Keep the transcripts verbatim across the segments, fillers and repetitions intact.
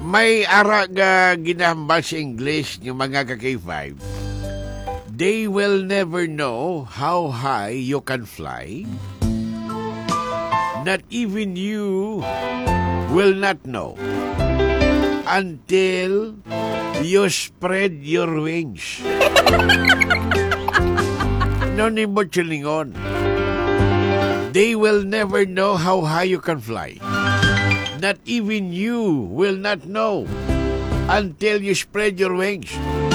May ara nga ginahambal sa English yung mga ka-K five. They will never know how high you can fly. Not even you will not know until you spread your wings. No ni mo chilingon. They will never know how high you can fly. Not even you will not know until you spread your wings.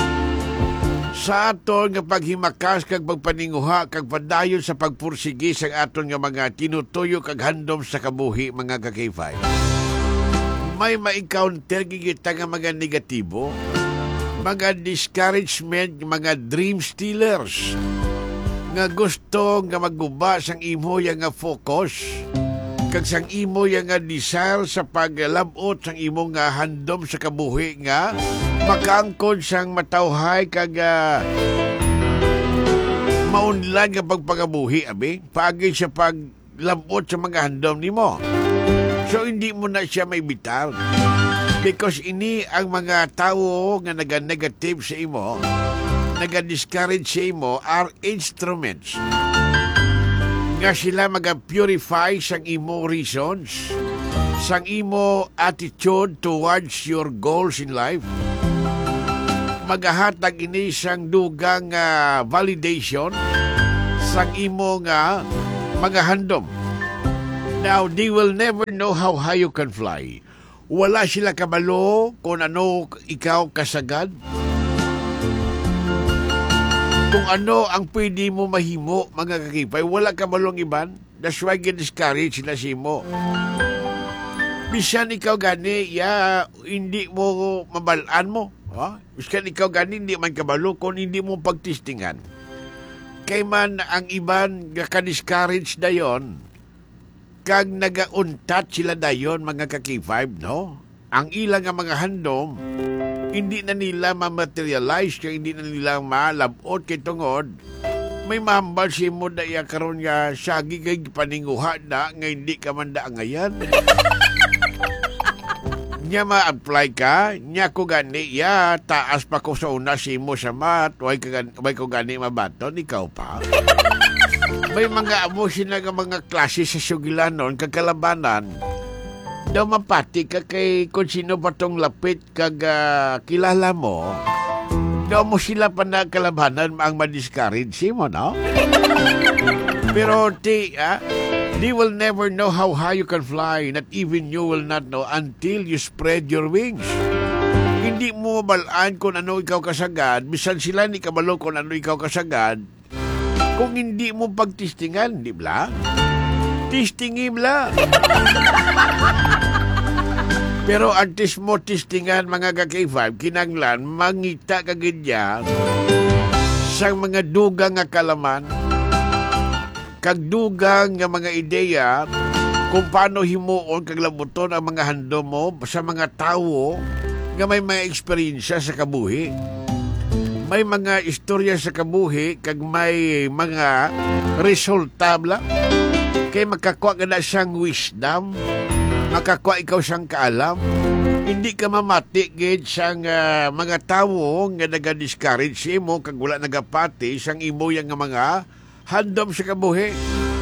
Sa aton nga paghimakas kag pagpaninguha kag padayon sa pagpursige sa aton nga mga tinutuyo kag handom sa kabuhi mga ka-K five. May ma-encounter gigita nga mga negatibo, mga discouragement, mga dream stealers nga gusto nga magguba sang imo yang nga focus kag sang imo yang nga desire sa paglabot sang imo nga handom sa kabuhi nga makaangkon sang matawhay kag uh, maunlan nga pagpagabuhi abi paagi sa paglabot sa mga handom nimo. So hindi mo na siya may bitar because ini ang mga tao nga naga-negative sa imo, naga-discourage sa imo are instruments nga sila maga-purify sang imo reasons, sang imo attitude towards your goals in life. Magahatag ini sang dugang uh, validation sang imo nga magahandom. Now, they will never know how high you can fly. Wala sila kabalo kung ano ikaw kasagad. Kung ano ang pwede mo mahimo, mga kakipay, wala kabalong iban. That's why get-discourage sila si mo. Bisan ikaw gani, ya, hindi mo mabalaan mo. Ha? Bisan ikaw gani, hindi man kabalo kung hindi mo pagtistingan. Kay man ang iban ka-discourage na yon, kag nagauntat sila dayon mga ka-K five, no? Ang ilang nga mga handom, hindi na nila ma-materialize, kaya hindi na nila malabot kay tungod. May mahambal si mo na iya karon nga sagi kay paninguha na nga hindi ka man da ngayon. Nya ma-apply ka, nya ko gani, ya, taas pa ko sa una si mo sa mat, way, ka, way ko gani mabaton, ikaw pa. May mga amo sila nga mga klase sa sugilanon, kagkalabanan. Daw mapati ka kay kung sino pa tong lapit kag uh, kilala mo. Daw mo sila pa na kalabanan ang ma-discourage mo, no? Pero ti, ah, they will never know how high you can fly. Not even you will not know until you spread your wings. Hindi mo mabalaan kung ano ikaw kasagad. Bisan sila ni kabalo kung ano ikaw kasagad. Kung hindi mo pagtistingan, di ba? Tistingin la. Pero antes mo tistingan mga ka-K five, kinanglan, mangita kagidya sa mga dugang nga kalaman, kagdugang nga mga ideya kung paano himuon kaglabuton ang mga handom mo sa mga tao nga may mga eksperyensya sa kabuhi. May mga istorya sa kabuhi kag may mga resulta bla kay makakuha ka na siyang wisdom, makakuha ikaw siyang kaalam. Hindi ka mamati gid sang uh, mga tawo nga naga-discourage si mo kag wala nagapati sang imo yang nga mga handom sa kabuhi.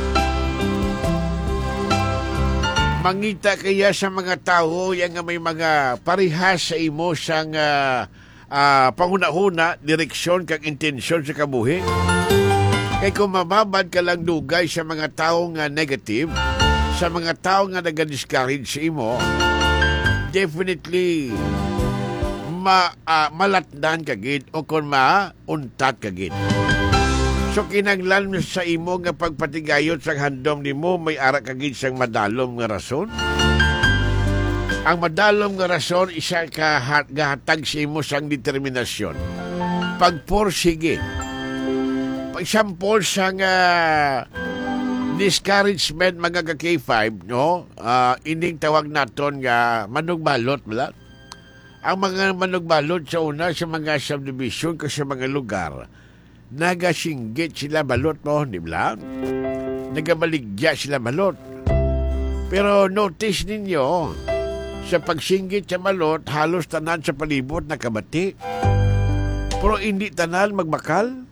Mangita kaya sa mga tao yang nga may mga parihas sa imo sang uh, uh, panguna-huna, direksyon kag intensyon sa kabuhi. Kay kung mababad ka lang dugay sa mga tao nga negative, sa mga tao nga naga-discourage sa imo, definitely ma, uh, malatdan ka gid o kung mauntat ka gid. So kinanglan sa imo nga pagpatigayot sa handom nimo may ara ka gid sang madalom nga rason. Ang madalom nga rason isa ka gahatag sa imo sang determinasyon. Pagporsige. Pag-sample sang uh, discouragement mga ka-K five, no? Uh, ining tawag naton nga manugbalot, wala? Ang mga manugbalot sa una sa mga subdivision kasi sa mga lugar, nagasinggit sila balot mo, di ba? Nagabaligya sila balot. Pero notice ninyo, sa pagsinggit sa balot, halos tanan sa palibot na kabati. Pero hindi tanan magbakal.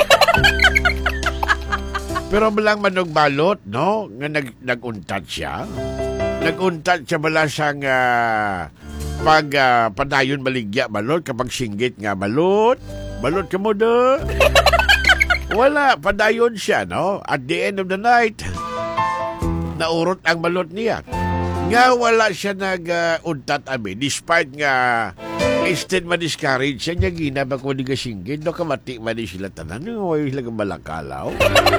Pero malang manog balot, no? Nga nag, nag-untat siya. Nag-untat siya bala sang uh, pag uh, padayon baligya balot kapag singgit nga balot. Balot ka mo do. Wala, padayon siya, no? At the end of the night, naurot ang balot niya. Nga wala siya nag-untat uh, abi. Despite nga instead ma-discourage siya niya ginaba ko di kasinggit. No, kamati man di sila tanan. Huwag sila balakalaw.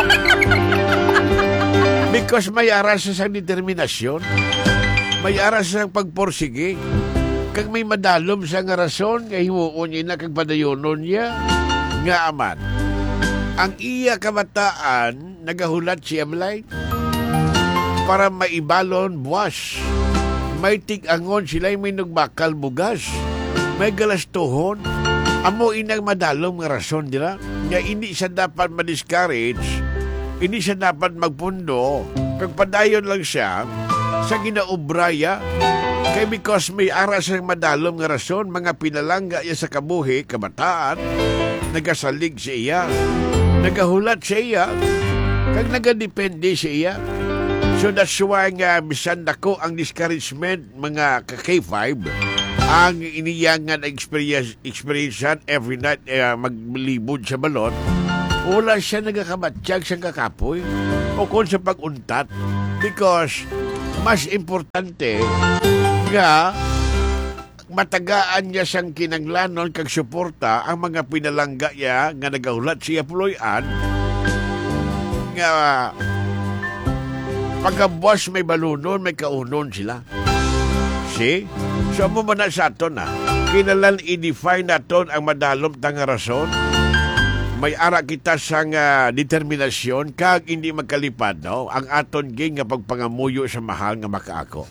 Because may aras sa determinasyon. May aras sa pagporsige. Kag may madalom sa nga rason, kay himuon niya na kag padayonon niya. Nga aman. Ang iya kamataan, nagahulat si Amlay para maibalon buwas. May tig-angon sila'y may nagbakal bugas. May galastuhon. Amo inang madalom nga rason, dira? Nga hindi siya dapat ma-discourage, hindi siya dapat magpundo, kag padayon lang siya sa ginaubraya. Kay because may aras ng madalom nga rason, mga pinalangga niya sa kabuhi, kabataan, nagasalig siya, nagahulat siya, kag nagadepende siya. So that's why nga bisan dako ang discouragement mga ka-K five, ang iniyangan experience experience every night uh, maglibod sa balot, wala siya nagakamatsyag sa kakapoy o kung sa pag-untat. Because mas importante nga matagaan niya siyang kinanglanon kag suporta ang mga pinalangga niya nga nagahulat siya puloyan nga pagkabuwas may balunon, may kaunon sila. See? So mo man na sa aton ha. Kinalan i-define naton ang madalom tanga rason. May ara kita sang uh, determinasyon kag hindi magkalipad, no? Ang aton ging nga pagpangamuyo sa mahal nga makaako.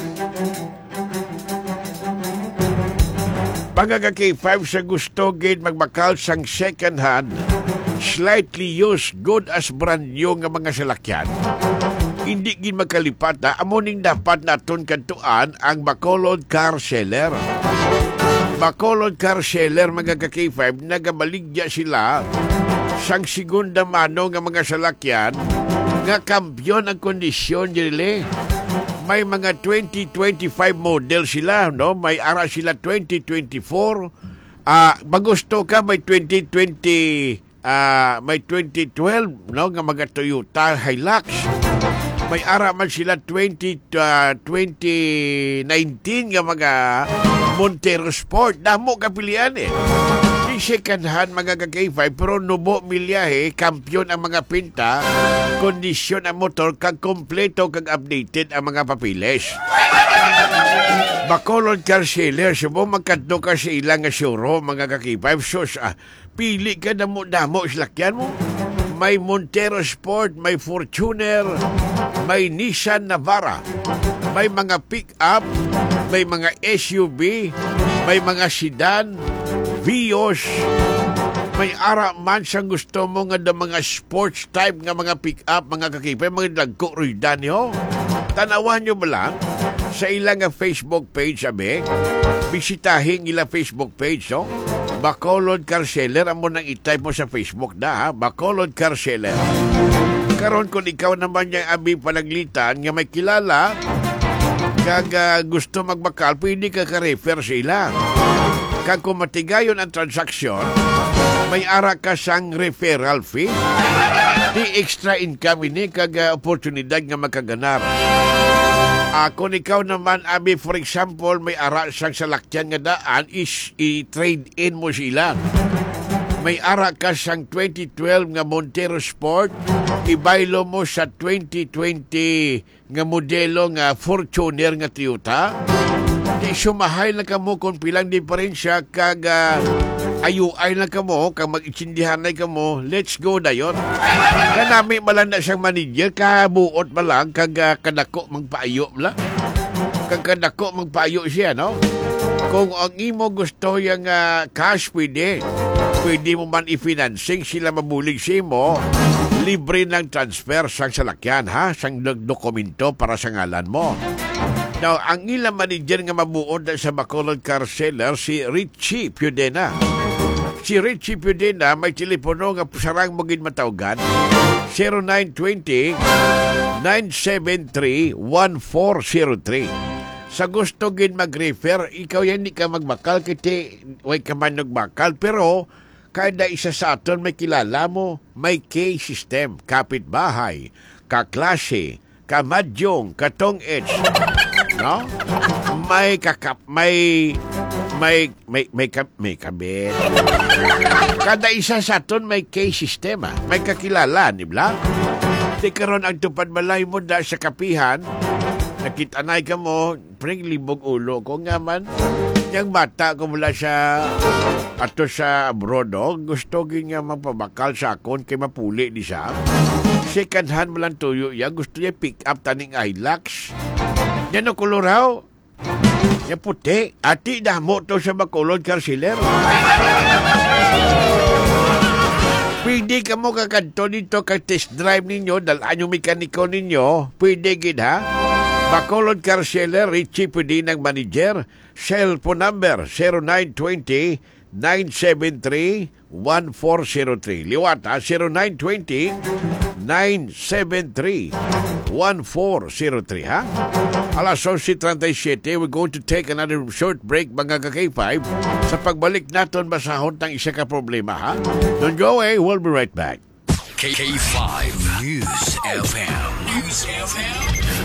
Pagka-K five sa gusto gate magbakal sang second hand, slightly used, good as brand new nga mga salakyan. Hindi gin magkalipat na, amuning dapat naton kantuan ang Bacolod Car Seller. Bacolod Car Seller, mga ka-K five, nagabaligya sila sang segunda mano nga mga salakyan nga kampyon ang kondisyon dili. May mga twenty twenty-five model sila, no? May ara sila twenty twenty-four. Ah, uh, bagusto ka may twenty twenty, ah, uh, may twenty twelve, no? Nga mga Toyota Hilux. May ara man sila twenty nineteen nga mga Montero Sport. Damo kapilian eh. Di second hand mga ka-K five, pero nubo milyahe, kampyon ang mga pinta, kondisyon ang motor, kag kompleto kag updated ang mga papiles. Bacolod Car Seller, subo magkadto ka sa ilang nga showroom mga ka-K five. Sus, ah, pili ka damo-damo silakyan mo. May Montero Sport, may Fortuner, may Nissan Navara, may mga pick-up, may mga S U V, may mga sedan, Vios, may ara man siyang gusto mo nga da mga sports type nga mga pick-up, mga kakipay, mga dagko ruidan nyo. Tanawan nyo ba lang sa ilang Facebook page, abe? Bisitahin ilang Facebook page, no? Bacolod Car Seller, amo nang i-type mo sa Facebook na, ha? Bacolod Car Seller. Karon kung ikaw naman yung abi panaglitan nga may kilala kag uh, gusto magbakal, pwede ka ka-refer sila. Kag kung matigayon ang transaksyon, may ara ka sang referral fee. Di extra income ini kag uh, oportunidad nga makaganar. Uh, kung ikaw naman, abi, for example, may ara sang salakyan nga daan, is i-trade in mo sila. May ara ka sang twenty twelve nga Montero Sport, ibaylo mo sa twenty twenty nga modelo nga Fortuner nga Toyota. Di sumahay na ka mo kung pilang diferensya kag uh, ayuay na ka mo, kag mag-itsindihan na ka mo, let's go na yun. Kanami malang na siyang manager, kabuot malang, kag uh, kadako magpaayo lang. Kag kadako magpaayo siya, no? Kung ang imo gusto yung uh, cash, pwede. Pwede mo man i-financing, sila mabulig siya mo, libre ng transfer sang salakyan, ha? Sang dokumento para sa ngalan mo. Now, ang ilang manager nga mabuod sa Bacolod Car Seller, si Richie Piudena. Si Richie Piudena, may telepono nga sarang maging matawgan. zero nine two zero, nine seven three, one four zero three. Sa gusto gin mag-refer, ikaw yan di ka magbakal, kiti way ka man nagbakal. Pero, kada isa sa aton may kilala mo, may K-system, kapitbahay, kaklase, kamadyong, katong edge. No? May kakap, may, may, may, may, may, may kabit. Kada isa sa aton may K-system, ah. May kakilala, di ba? Di karon ang tupad malay mo da sa kapihan, nakitanay ka mo, pring libog ulo ko nga man. Yung bata ko mula sa ato sa abroad, oh, gusto gin nga magpabakal sa akon kay mapuli di siya. Second hand mo lang tuyo ya, gusto niya pick up taning Hilux. Yan o koloraw. Yan puti. Ati damo to sa Bacolod Car Seller. Pwede ka mo kakanto dito ka test drive ninyo, dalaan yung mekaniko ninyo. Pwede gid ha. Bacolod Car Seller, Richie pwede ng manager. Cellphone number zero nine two zero, nine seven three, one four zero three. Liwat ha, zero nine two zero, nine seven three, one four zero three ha. Alas eleven thirty-seven, we're going to take another short break mga ka-K five. Sa pagbalik natin basahon ng isa ka problema ha. Don't go away, we'll be right back. K five News F M. News F M.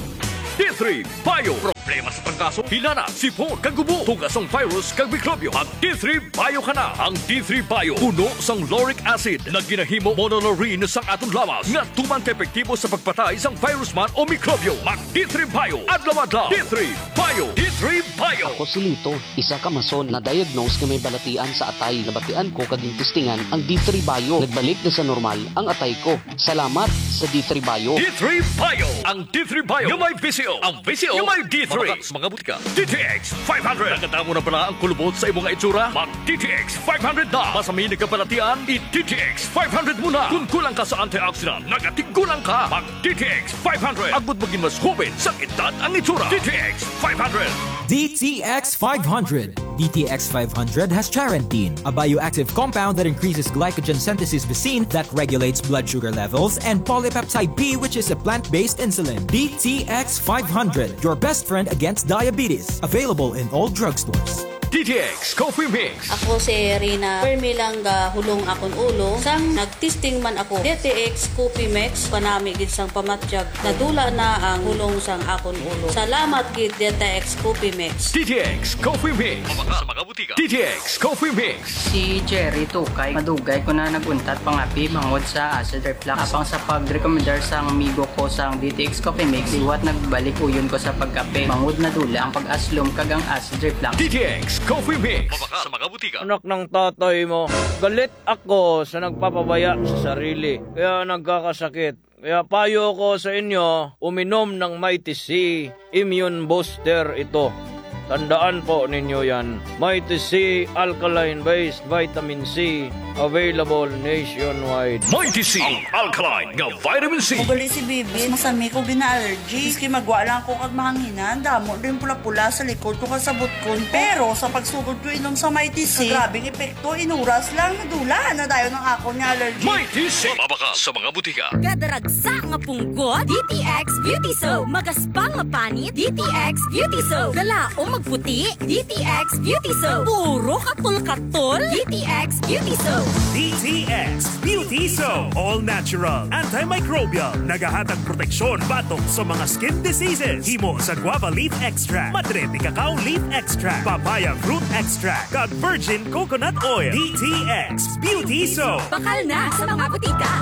D three Bio. Problema sa pagkaso, hinana, sipon, kagubo, tugasong virus, kag mikrobyo. Ang D three Bio ka na. Ang D three Bio, puno sang lauric acid na ginahimo monolaurin sang atong lawas nga tuman ka-epektibo sa pagpatay sang virus man o mikrobyo. Mag D three Bio, adlaw-adlaw. D three Bio, D three Bio. Ako si Lito, isa ka mason na diagnose nga may balatian sa atay. Nabatian ko kaging testingan ang D three Bio. Nagbalik na sa normal ang atay ko. Salamat sa D three Bio. D three Bio, ang D three Bio yung may V C O. Ang V C O yung may D three. Mabakas mga butika. D T X five hundred. Nakata mo na pala ang kulubot sa imong itsura? Mag D T X five hundred na. Masami na kapalatian, i-D T X five hundred muna. Kung kulang ka sa antioxidant, nagatigulang ka. Mag D T X five hundred. Agbot maging mas hubin sa edad ang itsura. D T X five hundred. D T X five hundred. D T X five hundred has charantine, a bioactive compound that increases glycogen synthesis Vicine that regulates blood sugar levels, and polypeptide B, which is a plant-based insulin. D T X five hundred, your best friend against diabetes. Available in all drugstores. D T X Coffee Mix. Ako si Rina Permilang ga hulong akon ulo. Sang nagtisting man ako. D T X Coffee Mix panami gid sang pamatjag. Nadula na ang hulong sang akon ulo. Salamat gid D T X Coffee Mix. D T X Coffee Mix. Mabakas mga butika. D T X Coffee Mix. Si Jerry Tukay, madugay ko na naguntat pangapi bangod sa acid reflux. Apang sa pag-recommendar sang amigo ko sang D T X Coffee Mix, iwat nagbalik uyon ko sa pagkape. Bangod na dula ang pag-aslom kagang acid reflux. D T X Coffee Mix. Mabakas sa mga butika. Anak ng tatay mo, galit ako sa nagpapabaya sa sarili. Kaya nagkakasakit. Kaya payo ko sa inyo, uminom ng Mighty C Immune Booster ito. Tandaan po ninyo yan. Mighty C Alkaline-based Vitamin C, available nationwide. Mighty C ang alkaline nga vitamin C. Ugali si Bibi, masami ko gina-allergy. Iski magwa lang ko kag mahanginan, damo din pula-pula sa likod ko kasabot ko. Pero sa pagsugod ko inom sa Mighty C, grabing epekto, inuras lang, nadula na tayo ng ako ni allergy. Mighty C. Mabakas sa mga butika. Kadaragsa nga punggot, D T X Beauty Soap. Magaspang nga panit, D T X Beauty Soap. Galaong magputi, D T X Beauty Soap. Puro katul-katul, D T X Beauty Soap. D T X Beauty Soap. All natural, antimicrobial, nagahatag proteksyon batok sa mga skin diseases. Himo sa guava leaf extract, madre de cacao leaf extract, papaya fruit extract, kag virgin coconut oil. D T X Beauty Soap. Bakal na sa mga butika.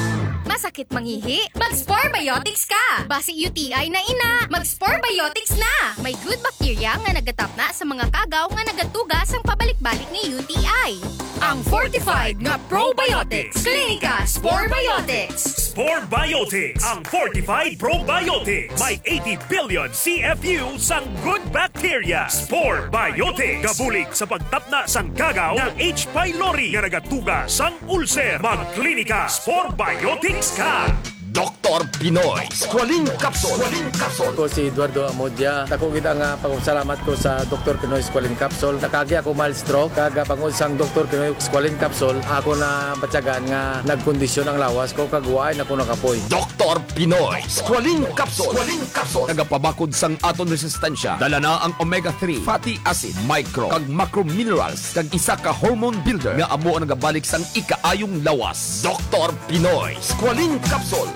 Masakit mangihi? Mag-Spore Biotics ka! Basi U T I na ina, mag-Spore Biotics na! May good bacteria nga nagatap na sa mga kagaw nga nagatugas ang pabalik-balik ni U T I. Ang fortified nga probiotics. Clinica Spore Biotics. Spore Biotics, ang fortified probiotics. May eighty billion C F U sang good bacteria. Spore Biotics. Gabulig sa pagtapna sang kagaw ng H. pylori nga nagatuga sang ulcer. Mag-klinika Spore Biotics ka. Doktor Pinoy Squalene Capsule. Squalene Capsule. Ako si Eduardo Amodia. Ako kita nga pagsalamat ko sa Doktor Pinoy Squalene Capsule. Nakagi ako mild stroke. Kaga pangod sang Doktor Pinoy Squalene Capsule. Ako na batyagan nga nagkondisyon ang lawas ko. Kagwaay na ko nakapoy. Doktor Pinoy Squalene Capsule. Squalene Capsule. Nagapabakod sang aton resistensya. Dala na ang omega three, fatty acid, micro, kag macro minerals, kag isa ka hormone builder nga amo ang nagabalik sang ikaayong lawas. Doktor Pinoy Squalene Capsule.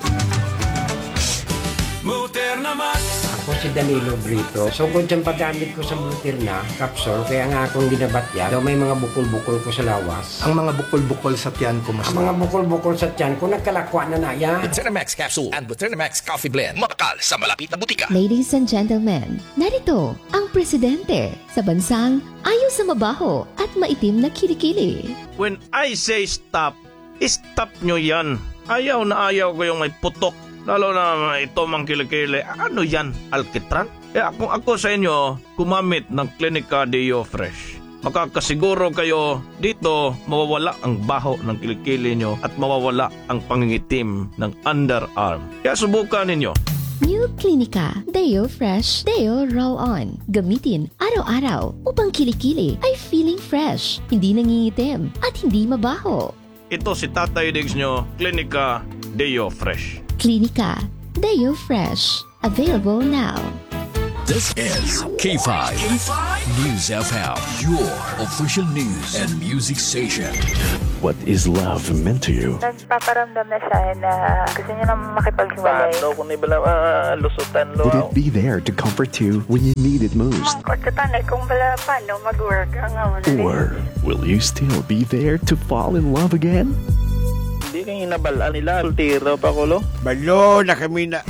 Muterna Max. Ako si Danilo Brito. So kung dyan pagamit ko sa Muterna capsule, kaya nga akong ginabatya, daw may mga bukol-bukol ko sa lawas. Ang mga bukol-bukol sa tiyan ko mas. Ang mga bukol-bukol sa tiyan ko, nagkalakwa na na yan. Muterna Max Capsule and Muterna Max Coffee Blend. Makakal sa malapit na butika. Ladies and gentlemen, narito ang presidente sa bansang ayaw sa mabaho at maitim na kilikili. When I say stop, stop nyo yan. Ayaw na ayaw ko yung may putok. Lalo na ito mang kilikili. Ano yan? Alkitran? Eh kung ako sa inyo, kumamit ng Clinica Deo Fresh. Makakasiguro kayo dito mawawala ang baho ng kilikili nyo at mawawala ang pangingitim ng underarm. Kaya subukan ninyo. New Clinica Deo Fresh Deo Roll-On. Gamitin araw-araw upang kilikili ay feeling fresh, hindi nangingitim at hindi mabaho. Ito si Tatay Diggs nyo, Clinica Deo Fresh. Clinica Deo Fresh. Available now. This is K five, K five News F M, your official news and music station. What is love meant to you? Nagpaparamdam na siya na gusto niya na makipaghiwalay. Paano kung ibala uh, lusutan lo? Would it be there to comfort you when you need it most? Mangkot ka tanay kung bala paano mag-work ang awal. Or will you still be there to fall in love again? Hindi kang inabalaan nila. Sultiro pa ko lo. Balo na kami na.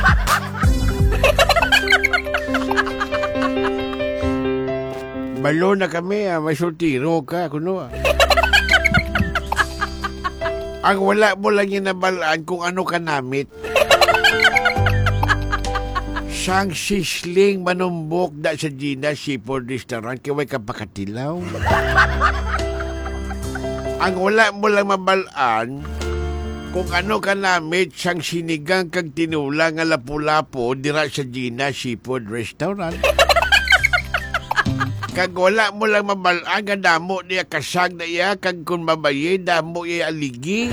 Balo na kami, ah. May sultiro ka, kuno ah. Ang wala mo lang yung nabalaan kung ano ka namit. Sang sisling manumbok da sa Gina Seafood Restaurant, kiway ka pakatilaw. Ang wala mo lang mabalaan kung ano ka namit sang sinigang kag tinula nga lapu-lapo dira sa Gina Seafood Restaurant. Kag wala mo lang mabalaan nga damo niya kasag na iya kag kung mabaye damo iya aligi.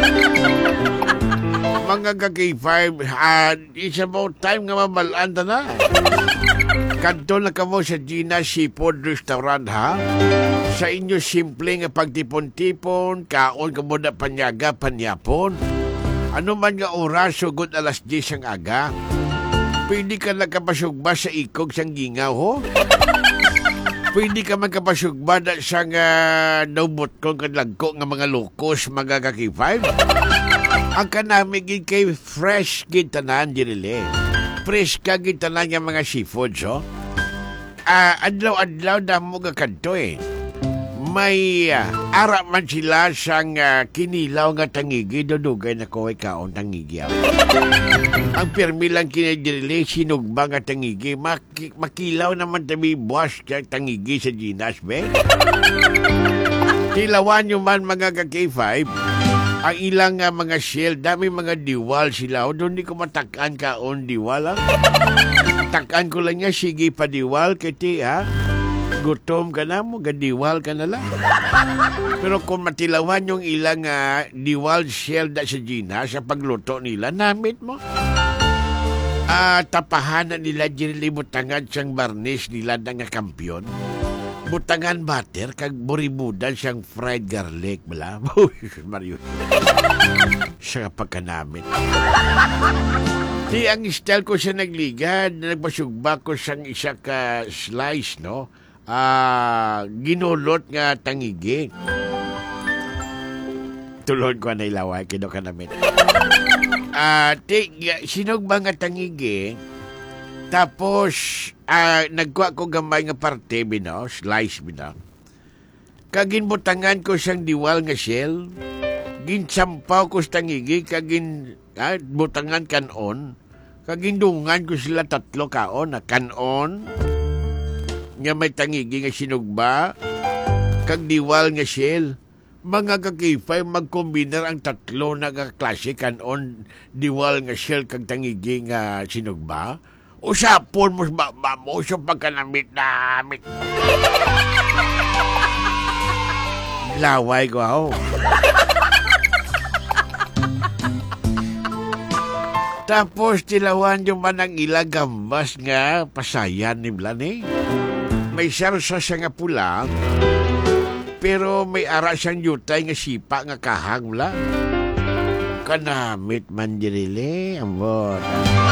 Mga ka-K five, uh, it's about time nga mabalaan ta na. Kadto na ka mo sa Gina Seafood Restaurant ha. Sa inyo simple nga pagtipon-tipon, kaon ka mo na panyaga, panyapon. Ano man nga oras, sugod alas diyes ang aga. Pwede ka lang kapasugba sa ikog sang gingaw ho. Pwede ka man kapasugba na sang uh, naubot kong kadlagko nga mga locos, mga ka-K five. Ang kanami gid kay fresh gid tanan dinili. Fresh ka gid tanan nga mga seafoods ho. Ah, uh, adlaw-adlaw damo ga kadto eh. May uh, ara man sila sang uh, kinilaw nga tangigi dudugay na ko kaon tangigi. Ang pirmi lang kinadili sinugba nga tangigi Maki, makilaw naman tabi buwas ka tangigi sa Ginas be. Tilawan nyo man mga ka-K five. Ang ilang uh, mga shell, dami mga diwal sila. O doon di ko matakan kaon diwal. Takan ko lang niya, sige pa diwal, kiti ha. Gutom ka na mo, gadiwal ka na lang. Pero kung matilawan yung ilang uh, diwal shell da sa Gina, sa pagluto nila, namit mo. Uh, tapahanan nila, ginilibutangan siyang barnish nila na nga kampyon. Butangan butter, kag buribudan siyang fried garlic, bala. Mario. Siya pagkanamit. Di ang style ko siya nagligad, nagpasugba ko siyang isa ka slice, no? Ah, uh, ginulot nga tangigi. Tulod ko na ilaway, kino ka namin. Ah, uh, sinugba nga tangigi, tapos, uh, nagkuha ko gamay nga parte, bino, slice, bino. Kaginbutangan ko siyang diwal nga shell. Ginsampaw ko sa tangigi, kagin, ah, butangan kanon. Kagindungan ko sila tatlo kaon, na kanon, nga may tangigi nga sinugba, kag diwal nga shell. Mga kakifay, magkombinar ang tatlo na kaklase kanon diwal nga shell kag tangigi nga sinugba. Usapon mo ba, ba mo sa pagkanamit namit. Laway ko ako. Tapos tilawan yung manang ila gambas nga pasayan ni Blane. May sarsa siya nga pula, pero may ara siyang yutay nga sipa nga kahang la. Kanamit man dirili, ambot.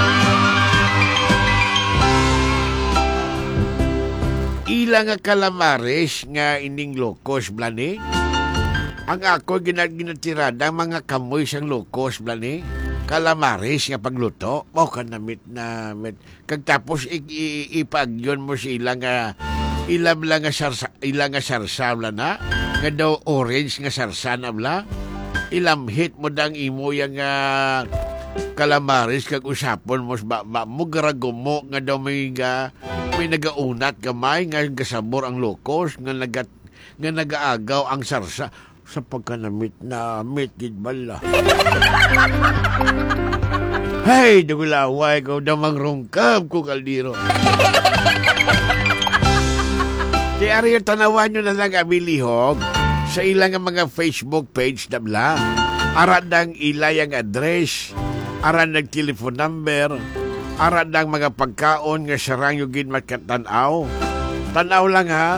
Ila nga kalamares nga ining lokos, Blane. Ang ako ginatiradan mga kamoy siyang lokos, Blane. Kalamares nga pagluto, mo kanamit na mit. Kag tapos ipagyon mo si ilang nga ilam lang nga sarsa, ilang nga sarsa bla na. Nga daw orange nga sarsa na bla. Ilam hit mo dang imo yang nga kalamares kag usapon mo ba, ba mo garagomo nga daw may nga may nagaunat gamay nga gasabor ang lokos nga nagat nga nagaagaw ang sarsa sa pagkanamit na mit gid bala. Hey, dugulaway ko damang rungkab ko kaldiro. Di ariyo tanawan nyo na lang abilihog sa ilang mga Facebook page na bla. Arad ng ilayang address, arad ng telephone number, arad ng mga pagkaon nga sarang yung ginmakatanaw. Tanaw lang ha.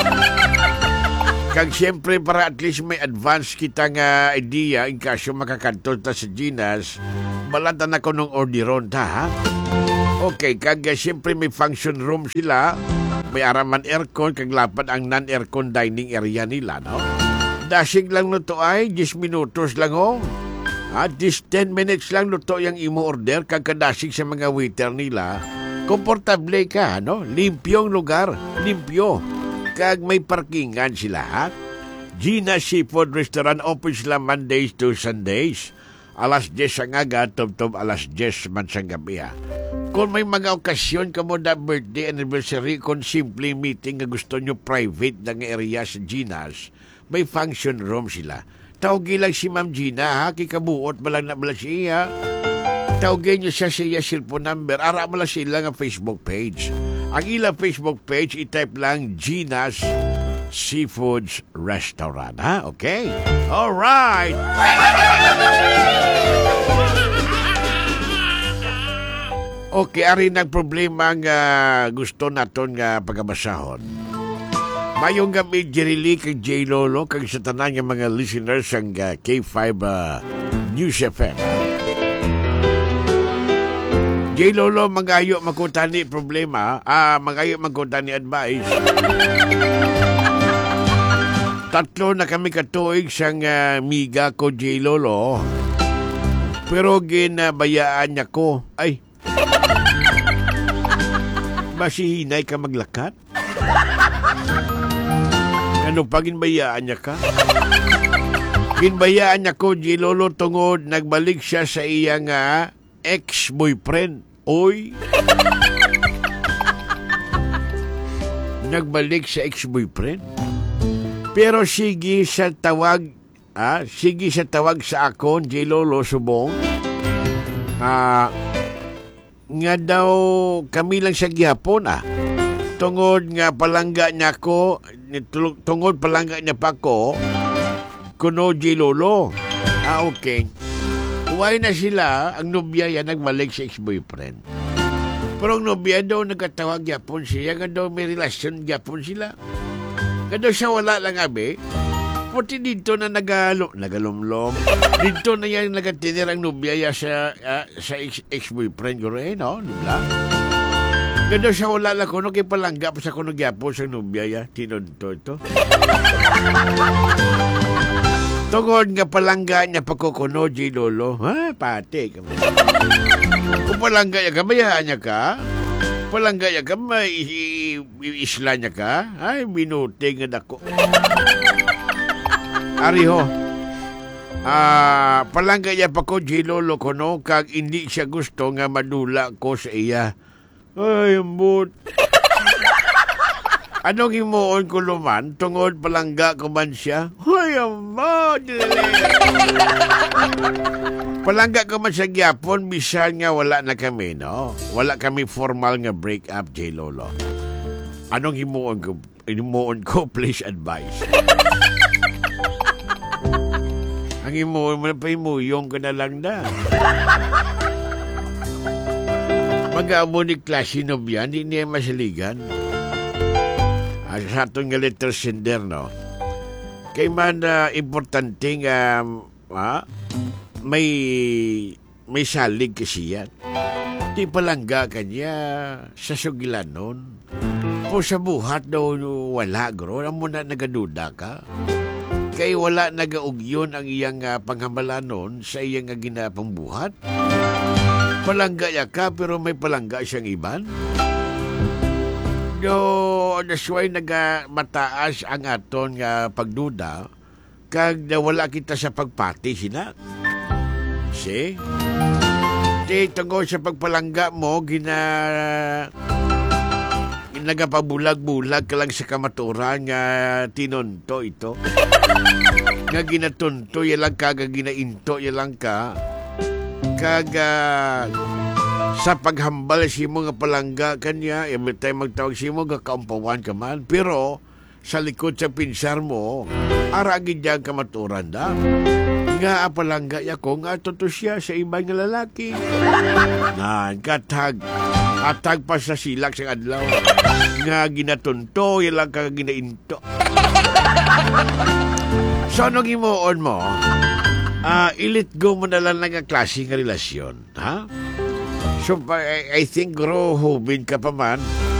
Kag siyempre para at least may advance kita nga idea in kasyo makakanto ta sa Ginas, balatan ako nung orderon ta ha. Okay, kag siyempre may function room sila, may araman aircon, kag lapad ang non-aircon dining area nila, no? Dasig lang no to ay, ten minutos lang ho. At this ten minutes lang no to yung imo order, kag kadasig sa mga waiter nila, komportable ka, no? Limpyong lugar, limpyo. Kag may parkingan sila, ha? Gina Seafood Restaurant open sila Mondays to Sundays. Alas diyes ang aga, tub-tub alas diyes man sa gabi, ha? Kung may mga okasyon ka mo na birthday, anniversary, kung simple meeting nga gusto nyo private na nga area sa Gina's, may function room sila. Tawagin lang si Ma'am Gina, ha? Kikabuot ba lang na bala siya? Tawagin nyo siya siya cellphone number. Ara mo lang sila nga Facebook page. Ang ilang Facebook page, i-type lang Gina's Seafoods Restaurant, ha? Okay? Alright! Okay, ari nagproblema nga gusto naton nga pagkabasahon. Mayong gabi, Jerry Lee, kag J. Lolo, kag sa tanan nga mga listeners ang uh, K five uh, News F M. J. Lolo, magayo makutani problema, ah, magayo makutani advice. Tatlo na kami katuig sang uh, miga ko, J. Lolo. Pero ginabayaan niya ko, ay, masihinay ka maglakat? Ano pa ginbayaan niya ka? Ginbayaan niya ko, J. Lolo, tungod nagbalik siya sa iyang uh, ex-boyfriend. Oy! Nagbalik sa ex-boyfriend? Pero sige sa tawag, ah, sige sa tawag sa akon, J. Lolo, subong. Ah, nga daw kami lang sa gihapon, ah. Tungod nga palangga niya ko, tungod palangga niya pa ko, kuno J. Lolo. Ah, okay. Huwag na sila, ang nobya yan nagbalik sa ex-boyfriend. Pero ang nobya daw nagkatawag yapon siya, nga daw may relasyon yapon sila. Nga daw siya wala lang abi. Puti dito na nagalom, nagalomlom. Dito na yan nagatinir ang nobya ya sa, uh, sa ex- ex-boyfriend ko rin, no? Diba? Nga daw siya wala lang kuno, kay palangga pa sa kuno yapon sa nobya ya. Tinunto ito. Tungod nga palangga niya pagkukuno, J. Lolo. Ha, pati. Kung palangga niya ka, mayaan niya ka. Palangga niya ka, may isla niya ka. Ay, minuti nga dako. Ariho. Ah, palangga niya pa ko, J. Lolo, kuno, kag hindi siya gusto nga madula ko sa iya. Ay, ambot. Anong imuon ko luman? Tungod palangga ko man siya? Hoy, ama! Palangga ko man siya gyapon, bisan nga wala na kami, no? Wala kami formal nga break up, J. Lolo. Anong imuon ko? Imuon ko, please advise. Ang imuon mo na pa imuyong ko na lang na. Mag-aamo ni klase nobya, hindi niya masaligan. Ang sa atong nga letter sender, no? Kay man uh, importante nga, ha? May, may salig kasi yan. Di palangga kanya sa sugilan nun. O sa buhat daw wala, gro. Amo na nagaduda ka. Kay wala nagaugyon ang iyang uh, panghamalan nun sa iyang uh, ginapang buhat. Palangga ya ka, pero may palangga siyang iban. No, that's why naga mataas ang aton nga pagduda kag wala kita sa pagpati sina. See? Di tungkol sa pagpalangga mo, gina nagapabulag-bulag ka lang sa kamaturan nga tinunto ito. Nga ginatunto, yalang ka, nga ginainto, yalang ka. Kag uh, sa paghambal si mo nga palangga kanya, yaman tayo magtawag si mo nga kaumpawan ka man. Pero sa likod sa pinsar mo, aragin dyan kamaturan da. Nga palangga ya ko nga toto siya sa ibang nga lalaki. Nan, katag. Atag pa sa silak sa adlaw. Nga ginatunto, yalang ka ginainto. So, anong imuon mo? Uh, ilit go mo na lang ng klase nga relasyon. Ha? So, I, I think, gro, hubin ka pa man.